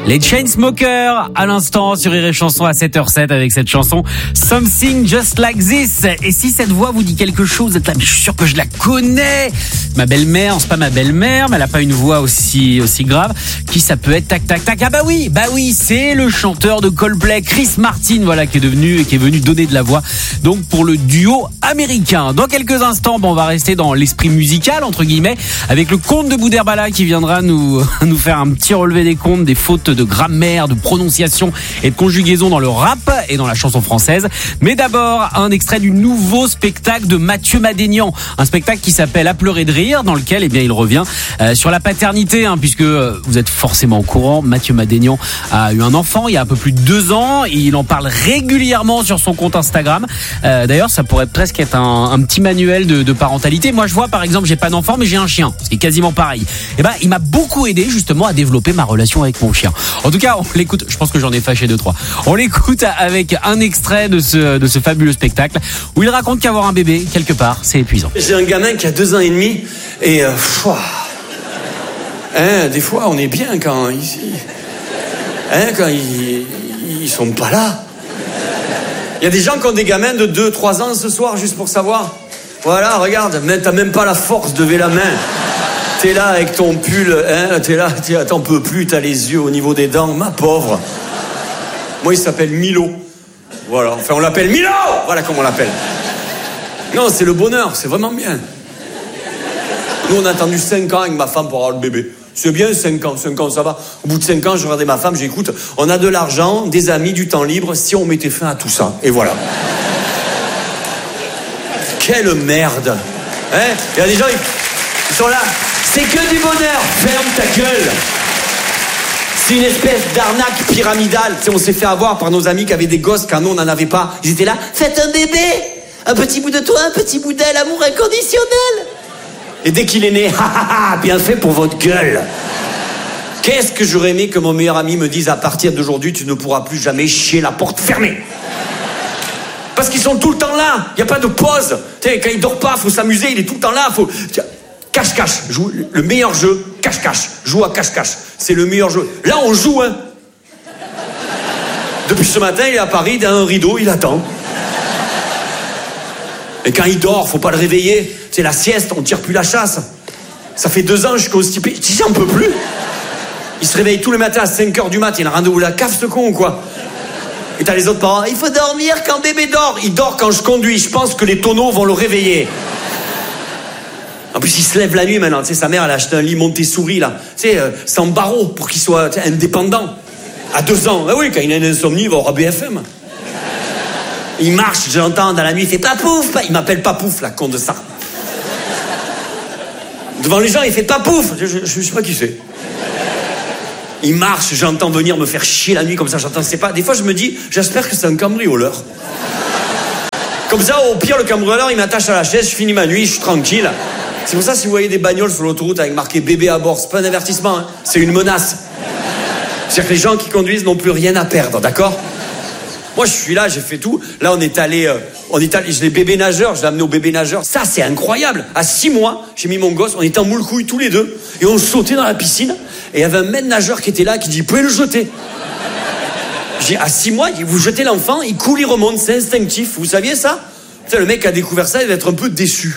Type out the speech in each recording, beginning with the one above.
Les Chainsmokers à l'instant sur Rire et Chanson à 7h07 avec cette chanson Something Just Like This. Et si cette voix vous dit quelque chose, vous êtes là, mais je suis sûr que je la connais. Ma belle-mère, c'est pas ma belle-mère, mais elle a pas une voix aussi grave. Qui ça peut être? Tac tac tac. Ah bah oui, c'est le chanteur de Coldplay, Chris Martin, voilà, qui est venu donner de la voix. Donc pour le duo américain. Dans quelques instants, on va rester dans l'esprit musical entre guillemets avec le comte de Boudherbala qui viendra nous faire un petit relevé des comptes des fautes de grammaire, de prononciation et de conjugaison dans le rap et dans la chanson française. Mais d'abord, un extrait du nouveau spectacle de Mathieu Madénian, un spectacle qui s'appelle À pleurer de rire, dans lequel il revient sur la paternité, puisque vous êtes forcément au courant, Mathieu Madénian a eu un enfant il y a un peu plus de 2 ans et il en parle régulièrement sur son compte Instagram. D'ailleurs, ça pourrait presque être un petit manuel de parentalité. Moi, je vois par exemple, j'ai pas d'enfant mais j'ai un chien, ce qui est quasiment pareil. Et il m'a beaucoup aidé justement à développer ma relation avec mon chien. En tout cas, on l'écoute, je pense que j'en ai fâché 2-3. On l'écoute avec un extrait de ce fabuleux spectacle où il raconte qu'avoir un bébé, quelque part, c'est épuisant. J'ai un gamin qui a 2 ans et demi et des fois on est bien quand ils sont pas là. Il y a des gens qui ont des gamins de 2-3 ans ce soir juste pour savoir. Voilà, regarde, t'as même pas la force de lever la main. T'es là avec ton pull, t'en peux plus, t'as les yeux au niveau des dents, ma pauvre. Moi, il s'appelle Milo. Voilà, enfin, on l'appelle Milo. Voilà comment on l'appelle. Non, c'est le bonheur, c'est vraiment bien. Nous, on a attendu 5 ans avec ma femme pour avoir le bébé. C'est bien, 5 ans, ça va. Au bout de 5 ans, je regardais ma femme, j'écoute, on a de l'argent, des amis, du temps libre, si on mettait fin à tout ça. Et voilà. Quelle merde. Il y a des gens, ils sont là. C'est que du bonheur. Ferme ta gueule. C'est une espèce d'arnaque pyramidale. Tu sais, on s'est fait avoir par nos amis qui avaient des gosses quand nous, on n'en avait pas. Ils étaient là. Faites un bébé. Un petit bout de toi, un petit bout d'elle. Amour inconditionnel. Et dès qu'il est né, bien fait pour votre gueule. Qu'est-ce que j'aurais aimé que mon meilleur ami me dise à partir d'aujourd'hui, tu ne pourras plus jamais chier la porte fermée. Parce qu'ils sont tout le temps là. Il n'y a pas de pause. Tu sais, quand il dort pas, faut s'amuser. Il est tout le temps là. Cache-cache. Joue le meilleur jeu. Cache-cache. Joue à cache-cache. C'est le meilleur jeu. Là, on joue, Depuis ce matin, il est à Paris, derrière un rideau, il attend. Et quand il dort, faut pas le réveiller. C'est la sieste, on tire plus la chasse. Ça fait 2 ans, je suis constipé. J'en peux plus. Il se réveille tous les matins à 5h du mat. Il a un rendez-vous la cave, ce con, ou quoi? Et t'as les autres parents. Il faut dormir quand bébé dort. Il dort quand je conduis. Je pense que les tonneaux vont le réveiller. En plus, il se lève la nuit maintenant. Tu sais, sa mère, elle a acheté un lit Montessori, là. Tu sais, sans barreaux, pour qu'il soit indépendant. À 2 ans. Ah oui, quand il a une insomnie, il va au BFM. Il marche, j'entends dans la nuit, il fait papouf. Il m'appelle papouf, la con de ça. Devant les gens, il fait papouf. Je sais pas qui c'est. Il marche, j'entends venir me faire chier la nuit comme ça, j'entends, c'est pas. Des fois, je me dis, j'espère que c'est un cambrioleur. Comme ça, au pire, le cambrioleur, il m'attache à la chaise, je finis ma nuit, je suis tranquille. C'est pour ça, si vous voyez des bagnoles sur l'autoroute avec marqué bébé à bord, c'est pas un avertissement, c'est une menace. C'est-à-dire que les gens qui conduisent n'ont plus rien à perdre, d'accord? Moi, je suis là, j'ai fait tout. Là, on est allé, je l'ai bébé nageur, je l'ai amené au bébé nageur. Ça, c'est incroyable. À 6 mois, j'ai mis mon gosse, on était en moule couille tous les deux, et on sautait dans la piscine, et il y avait un maître nageur qui était là, qui dit, vous pouvez le jeter. J'ai à 6 mois, il dit, vous jetez l'enfant, il coule, il remonte, c'est instinctif. Vous saviez ça? Tu sais, le mec qui a découvert ça, il va être un peu déçu.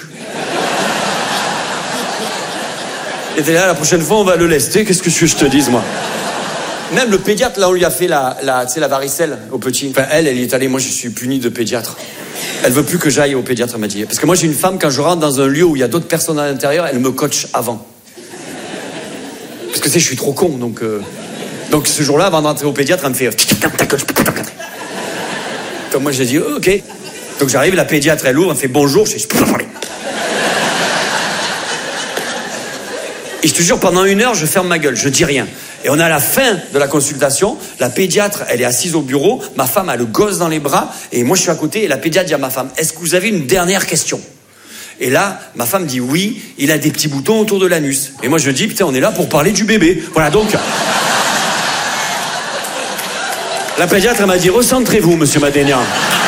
Il était là, la prochaine fois, on va le lester, qu'est-ce que tu veux que je te dise, moi? Même le pédiatre, là, on lui a fait la varicelle au petit. Enfin, elle y est allée. Moi, je suis puni de pédiatre. Elle veut plus que j'aille au pédiatre, elle m'a dit. Parce que moi, j'ai une femme, quand je rentre dans un lieu où il y a d'autres personnes à l'intérieur, elle me coach avant. Parce que, tu sais, je suis trop con, donc ce jour-là, avant d'entrer au pédiatre, elle me fait... Donc, moi, j'ai dit, OK. Donc, j'arrive, la pédiatre, elle ouvre, elle me fait bonjour, je peux pas parler. Et je te jure, pendant 1 heure, je ferme ma gueule, je dis rien. Et on est à la fin de la consultation, la pédiatre, elle est assise au bureau, ma femme a le gosse dans les bras, et moi je suis à côté, et la pédiatre dit à ma femme, est-ce que vous avez une dernière question? Et là, ma femme dit oui, il a des petits boutons autour de l'anus. Et moi je dis, putain, on est là pour parler du bébé. Voilà, donc... La pédiatre, elle m'a dit, recentrez-vous, monsieur Madénian.